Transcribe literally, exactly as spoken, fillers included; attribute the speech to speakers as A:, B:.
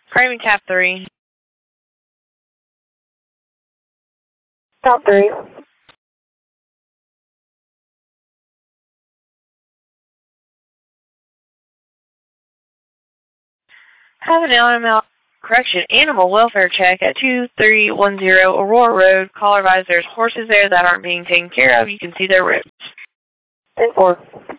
A: Framing tap three.
B: Top three.
A: Have an animal, correction, animal welfare check at two three one zero Aurora Road. Caller advised there's horses there that aren't being taken care of. You can see their ribs.
B: ten four.